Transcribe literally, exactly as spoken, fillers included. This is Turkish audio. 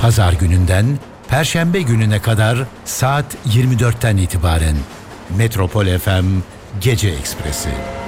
Pazar gününden Perşembe gününe kadar saat yirmi dörtten itibaren Metropol F M Gece Ekspresi.